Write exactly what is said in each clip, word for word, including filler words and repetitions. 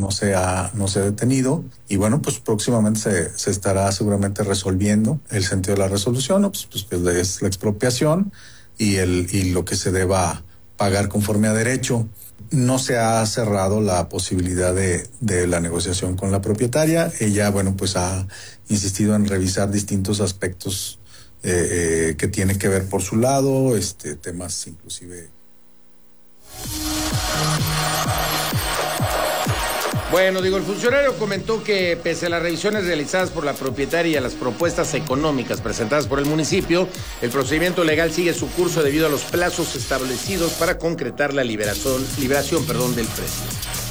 no se ha, no se ha detenido. Y bueno, pues próximamente se, se estará seguramente resolviendo el sentido de la resolución, ¿no? Pues, pues, pues es la expropiación y el, y lo que se deba pagar conforme a derecho. No se ha cerrado la posibilidad de, de la negociación con la propietaria. Ella, bueno, pues ha insistido en revisar distintos aspectos eh, eh, que tiene que ver por su lado, este, temas inclusive. Bueno, digo, el funcionario comentó que pese a las revisiones realizadas por la propietaria y a las propuestas económicas presentadas por el municipio, el procedimiento legal sigue su curso debido a los plazos establecidos para concretar la liberación, liberación, perdón, del precio.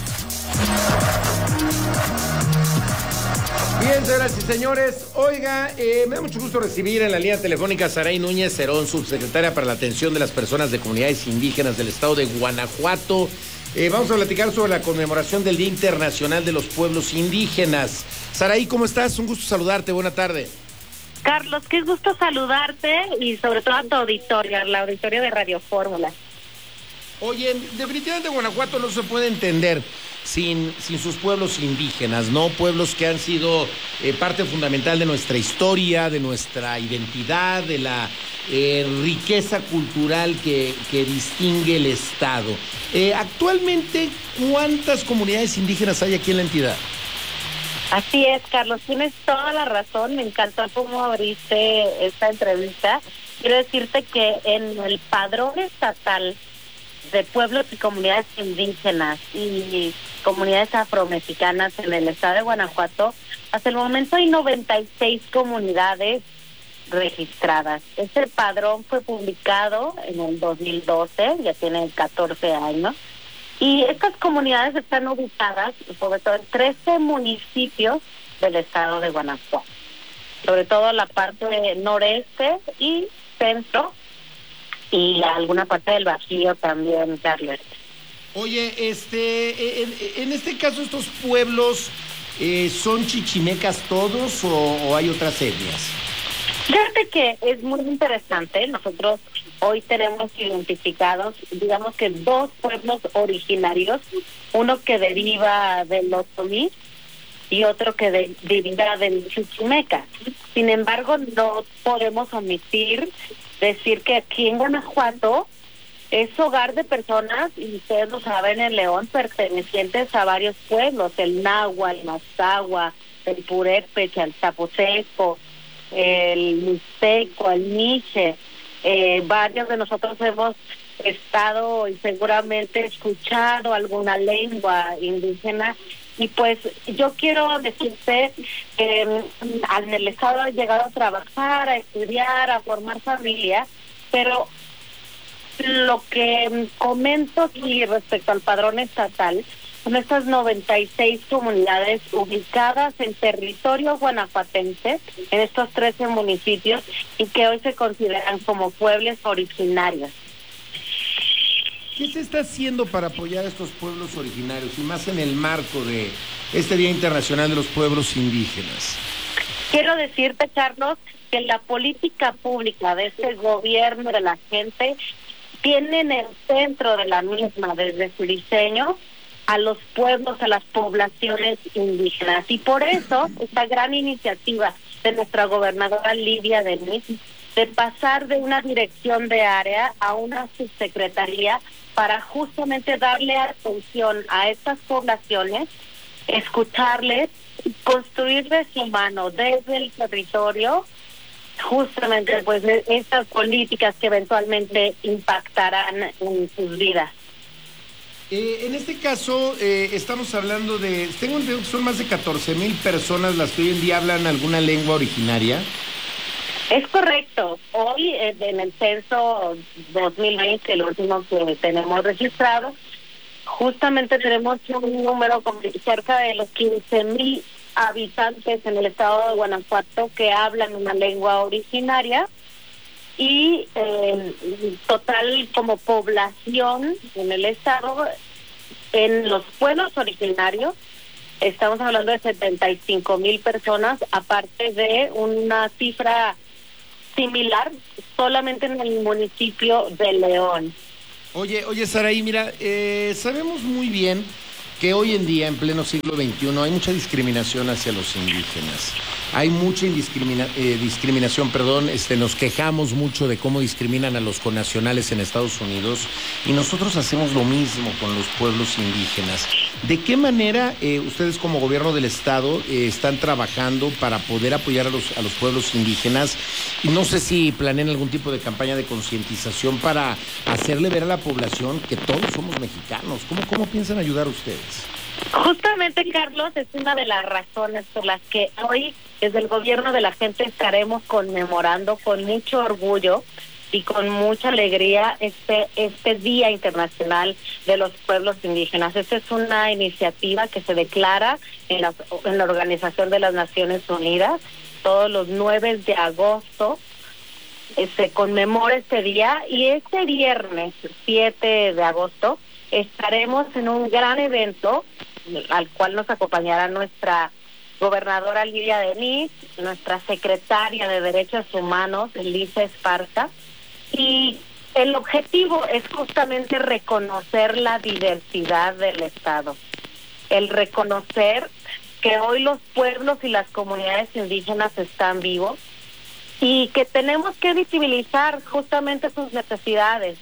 Bien, señoras y señores, oiga, eh, me da mucho gusto recibir en la línea telefónica a Saray Núñez Cerón, subsecretaria para la atención de las personas de comunidades indígenas del estado de Guanajuato. Eh, vamos a platicar sobre la conmemoración del Día Internacional de los Pueblos Indígenas. Saray, ¿cómo estás? Un gusto saludarte, buena tarde. Carlos, qué gusto saludarte y sobre todo a tu auditorio, la auditorio de Radio Fórmula. Oye, definitivamente Guanajuato no se puede entender sin, sin sus pueblos indígenas, ¿no? Pueblos que han sido eh, parte fundamental de nuestra historia, de nuestra identidad, de la eh, riqueza cultural que, que distingue el estado. Eh, actualmente, ¿cuántas comunidades indígenas hay aquí en la entidad? Así es, Carlos, tienes toda la razón, me encantó cómo abriste esta entrevista. Quiero decirte que en el padrón estatal de pueblos y comunidades indígenas y comunidades afromexicanas en el estado de Guanajuato, hasta el momento hay noventa y seis comunidades registradas. Este padrón fue publicado en el dos mil doce, ya tiene catorce años, y estas comunidades están ubicadas sobre todo en trece municipios del estado de Guanajuato, sobre todo la parte noreste y centro, y alguna parte del Bajío también, Carlos. Oye, este, en, en este caso estos pueblos eh, ¿son chichimecas todos o, o hay otras etnias? Fíjate que es muy interesante. Nosotros hoy tenemos identificados, digamos que dos pueblos originarios, uno que deriva del otomí y otro que de, deriva del chichimeca. Sin embargo, no podemos omitir decir que aquí en Guanajuato es hogar de personas, y ustedes lo saben, en León, pertenecientes a varios pueblos, el náhuatl, el mazahua, el purépecha, el zapoteco, el mixteco, el miche. Eh, varios de nosotros hemos estado y seguramente escuchado alguna lengua indígena. Y pues yo quiero decirte que en el estado he llegado a trabajar, a estudiar, a formar familia, pero lo que comento aquí respecto al padrón estatal son estas noventa y seis comunidades ubicadas en territorio guanajuatense, en estos trece municipios, y que hoy se consideran como pueblos originarios. ¿Qué se está haciendo para apoyar a estos pueblos originarios y más en el marco de este Día Internacional de los Pueblos Indígenas? Quiero decirte, Carlos, que la política pública de este gobierno de la gente tiene en el centro de la misma, desde su diseño, a los pueblos, a las poblaciones indígenas. Y por eso, esta gran iniciativa de nuestra gobernadora Lidia Denis, de pasar de una dirección de área a una subsecretaría para justamente darle atención a estas poblaciones, escucharles, construir de su mano desde el territorio justamente pues estas políticas que eventualmente impactarán en sus vidas. Eh, en este caso eh, estamos hablando de, tengo entendido que son más de catorce mil personas las que hoy en día hablan alguna lengua originaria. Es correcto. Hoy eh, en el censo dos mil veinte, el último que tenemos registrado, justamente tenemos un número con cerca de los quince mil habitantes en el estado de Guanajuato que hablan una lengua originaria, y eh, total como población en el estado, en los pueblos originarios, estamos hablando de setenta y cinco mil personas, aparte de una cifra similar solamente en el municipio de León. Oye, oye, Saray, mira, eh, sabemos muy bien que hoy en día, en pleno siglo veintiuno, hay mucha discriminación hacia los indígenas. Hay mucha indiscrimina, eh, discriminación, perdón, este, nos quejamos mucho de cómo discriminan a los connacionales en Estados Unidos y nosotros hacemos lo mismo con los pueblos indígenas. ¿De qué manera eh, ustedes como gobierno del estado eh, están trabajando para poder apoyar a los, a los pueblos indígenas? Y no sé si planean algún tipo de campaña de concientización para hacerle ver a la población que todos somos mexicanos. ¿Cómo, cómo piensan ayudar ustedes? Justamente, Carlos, es una de las razones por las que hoy desde el gobierno de la gente estaremos conmemorando con mucho orgullo y con mucha alegría este este Día Internacional de los Pueblos Indígenas. Esta es una iniciativa que se declara en la, en la Organización de las Naciones Unidas. Todos los nueve de agosto eh, se conmemora este día, y este viernes siete de agosto estaremos en un gran evento al cual nos acompañará nuestra gobernadora Lidia Denis, nuestra secretaria de Derechos Humanos, Elisa Esparza, y el objetivo es justamente reconocer la diversidad del Estado, el reconocer que hoy los pueblos y las comunidades indígenas están vivos y que tenemos que visibilizar justamente sus necesidades,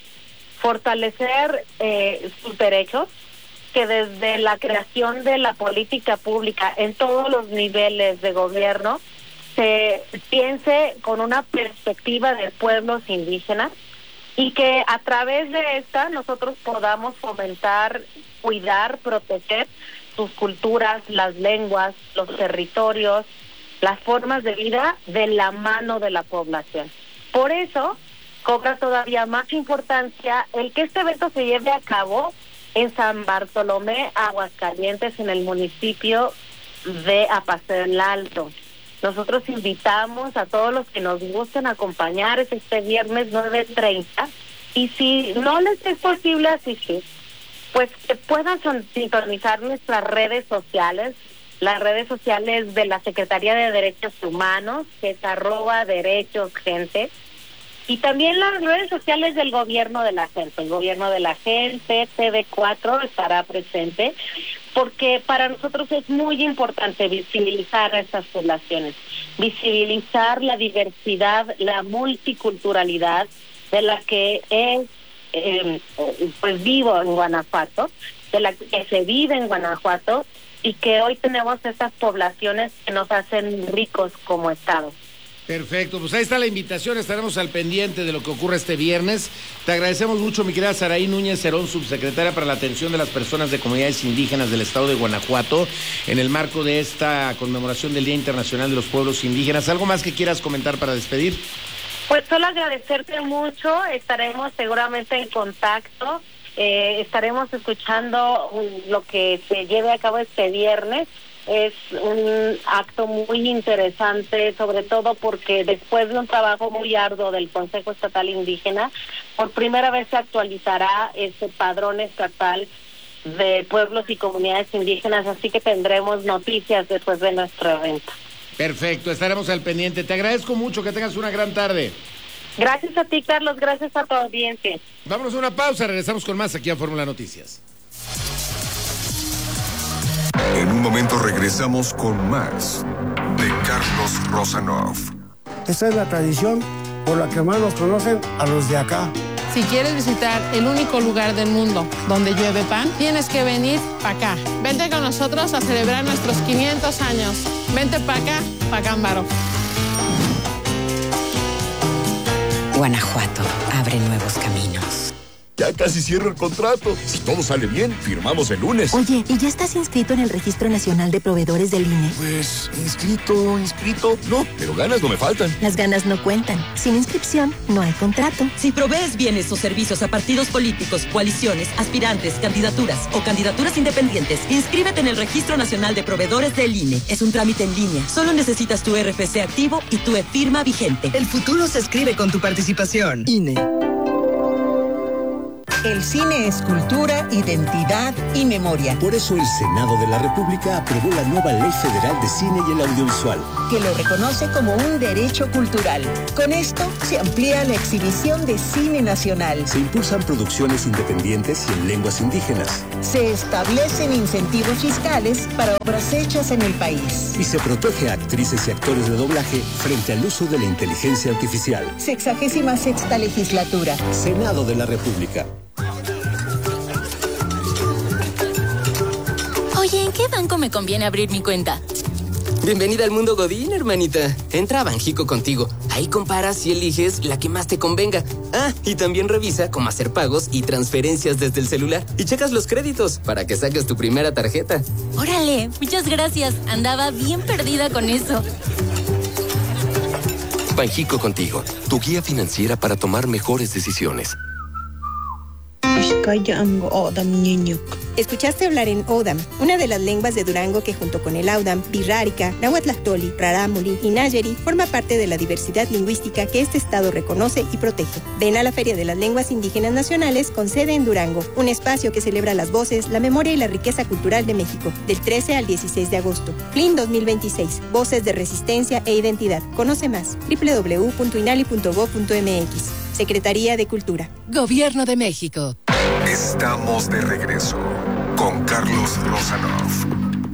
fortalecer eh, sus derechos, que desde la creación de la política pública en todos los niveles de gobierno se piense con una perspectiva de pueblos indígenas y que a través de esta nosotros podamos fomentar, cuidar, proteger sus culturas, las lenguas, los territorios, las formas de vida de la mano de la población. Por eso cobra todavía más importancia el que este evento se lleve a cabo en San Bartolomé, Aguascalientes, en el municipio de Apaseo el Alto. Nosotros invitamos a todos los que nos gusten acompañar, es este viernes nueve treinta, y si no les es posible asistir, pues que puedan sintonizar nuestras redes sociales, las redes sociales de la Secretaría de Derechos Humanos, que es arroba derechos gente, y también las redes sociales del gobierno de la gente. El gobierno de la gente, T V cuatro, estará presente, porque para nosotros es muy importante visibilizar a estas poblaciones, visibilizar la diversidad, la multiculturalidad de la que es, eh, pues vivo en Guanajuato, de la que se vive en Guanajuato, y que hoy tenemos estas poblaciones que nos hacen ricos como estado. Perfecto, pues ahí está la invitación, estaremos al pendiente de lo que ocurre este viernes. Te agradecemos mucho, mi querida Saraí Núñez Cerón, subsecretaria para la atención de las personas de comunidades indígenas del estado de Guanajuato, en el marco de esta conmemoración del Día Internacional de los Pueblos Indígenas. ¿Algo más que quieras comentar para despedir? Pues solo agradecerte mucho, estaremos seguramente en contacto, eh, estaremos escuchando lo que se lleve a cabo este viernes. Es un acto muy interesante, sobre todo porque después de un trabajo muy arduo del Consejo Estatal Indígena, por primera vez se actualizará este padrón estatal de pueblos y comunidades indígenas, así que tendremos noticias después de nuestro evento. Perfecto, estaremos al pendiente. Te agradezco mucho, que tengas una gran tarde. Gracias a ti, Carlos, gracias a tu audiencia. Vámonos a una pausa, regresamos con más aquí a Fórmula Noticias. En un momento regresamos con más de Carlos Rosanov. Esta es la tradición por la que más nos conocen a los de acá. Si quieres visitar el único lugar del mundo donde llueve pan, tienes que venir para acá. Vente con nosotros a celebrar nuestros quinientos años. Vente para acá, pa' Cámbaro. Guanajuato abre nuevos caminos. Ya casi cierro el contrato. Si todo sale bien, firmamos el lunes. Oye, ¿y ya estás inscrito en el Registro Nacional de Proveedores del I N E? Pues, inscrito, inscrito, no, pero ganas no me faltan. Las ganas no cuentan. Sin inscripción, no hay contrato. Si provees bienes o servicios a partidos políticos, coaliciones, aspirantes, candidaturas o candidaturas independientes, inscríbete en el Registro Nacional de Proveedores del I N E. Es un trámite en línea. Solo necesitas tu R F C activo y tu e-firma vigente. El futuro se escribe con tu participación. I N E. El cine es cultura, identidad y memoria. Por eso el Senado de la República aprobó la nueva Ley Federal de Cine y el Audiovisual, que lo reconoce como un derecho cultural. Con esto se amplía la exhibición de cine nacional. Se impulsan producciones independientes y en lenguas indígenas. Se establecen incentivos fiscales para obras hechas en el país. Y se protege a actrices y actores de doblaje frente al uso de la inteligencia artificial. Sexagésima sexta legislatura. Senado de la República. Oye, ¿en qué banco me conviene abrir mi cuenta? Bienvenida al mundo Godín, hermanita. Entra a Banjico contigo. Ahí comparas y eliges la que más te convenga. Ah, y también revisa cómo hacer pagos y transferencias desde el celular. Y checas los créditos para que saques tu primera tarjeta. Órale, muchas gracias. Andaba bien perdida con eso. Banjico contigo, tu guía financiera para tomar mejores decisiones. Escuchaste hablar en Odam, una de las lenguas de Durango que junto con el Audam, Pirrárica, Nahuatlactoli, Rarámuri y Nayeri forma parte de la diversidad lingüística que este estado reconoce y protege. Ven a la Feria de las Lenguas Indígenas Nacionales con sede en Durango, un espacio que celebra las voces, la memoria y la riqueza cultural de México, del trece al dieciséis de agosto. F L I N dos mil veintiséis, Voces de Resistencia e Identidad. Conoce más, doble u doble u doble u punto inali punto gob punto eme equis. Secretaría de Cultura. Gobierno de México. Estamos de regreso con Carlos Rosanov.